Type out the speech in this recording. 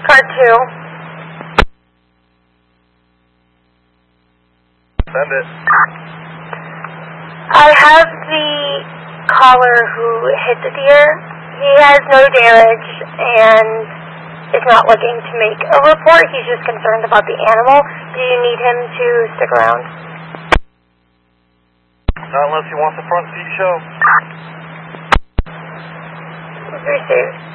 Car 2. Send it. I have the caller who hit the deer. He has no damage and is not looking to make a report. He's just concerned about the animal. Do you need him to stick around? Not unless he wants the front seat show. Received.